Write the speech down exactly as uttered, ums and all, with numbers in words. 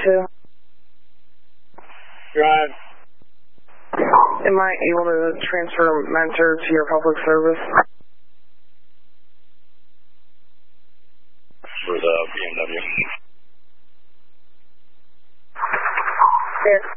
two. Drive. Am I able to transfer Mentor to your public service? For the B M W. Yes.